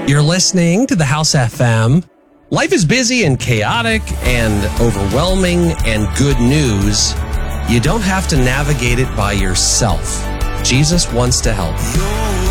You're listening to the House FM. Life is busy and chaotic and overwhelming and good news. You don't have to navigate it by yourself. Jesus wants to help you.